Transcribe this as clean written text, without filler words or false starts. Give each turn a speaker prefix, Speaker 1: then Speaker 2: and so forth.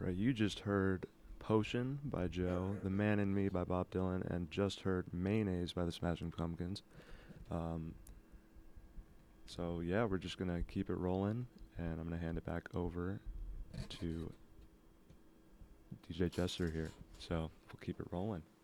Speaker 1: Right, you just heard Potion by Joe, The Man in Me by Bob Dylan, and just heard Mayonnaise by the Smashing Pumpkins. Um, so yeah, we're just gonna keep it rolling, and I'm gonna hand it back over to DJ Jester here. So we'll keep it rolling.